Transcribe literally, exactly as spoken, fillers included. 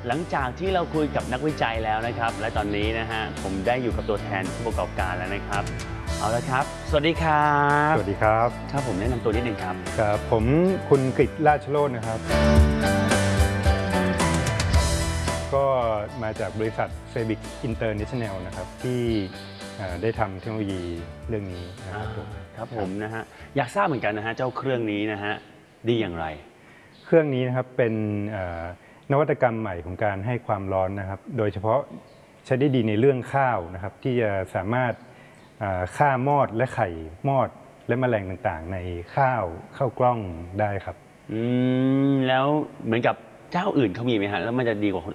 หลังจากที่เราคุยกับนักวิจัยแล้วนะครับและตอนนี้นะฮะผมได้อยู่กับตัวแทนผู้ประกอบการแล้วนะครับเอาละครับสวัสดีครับสวัสดีครับครับผมแนะนำตัวนิดนึงครับครับผมคุณกฤษราชโรจน์นะครับก็มาจากบริษัทเซบิกอินเตอร์เนชั่นแนลนะครับที่ได้ทำเทคโนโลยีเรื่องนี้นะครับผมครับผมนะฮะอยากทราบเหมือนกันนะฮะเจ้าเครื่องนี้นะฮะดีอย่างไรเครื่องนี้นะครับเป็นนวัตกรรมใหม่ของการให้ความร้อนนะครับโดยเฉพาะใช้ได้ดีในเรื่องข้าวนะครับที่จะสามารถฆ่ามอดและไข่มอดและแมลงต่างๆในข้าวข้าวกล้องได้ครับอืมแล้วเหมือนกับเจ้าอื่นเขามีไหมฮะแล้วมันจะดีกว่าคน